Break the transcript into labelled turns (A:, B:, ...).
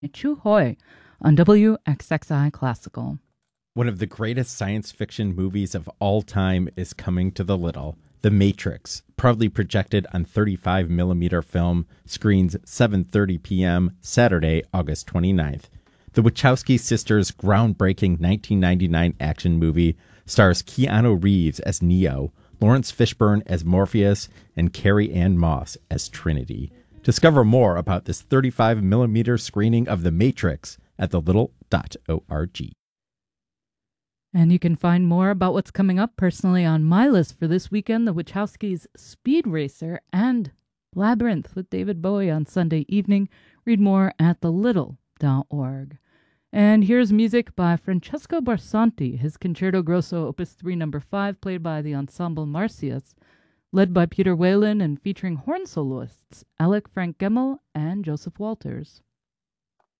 A: Chu Hoi on WXXI Classical.
B: One of the greatest science fiction movies of all time is coming to the Little. The Matrix, proudly projected on 35mm film, screens 7:30 p.m. Saturday, August 29th. The Wachowski sisters' groundbreaking 1999 action movie stars Keanu Reeves as Neo, Lawrence Fishburne as Morpheus, and Carrie Ann Moss as Trinity. Discover more about this 35mm screening of The Matrix at thelittle.org.
A: And you can find more about what's coming up personally on my list for this weekend, the Wachowskis' Speed Racer and Labyrinth with David Bowie on Sunday evening. Read more at thelittle.org. And here's music by Francesco Barsanti, his Concerto Grosso Opus 3 No. 5, played by the Ensemble Marcius, led by Peter Whalen and featuring horn soloists Alec Frank Gemmel and Joseph Walters.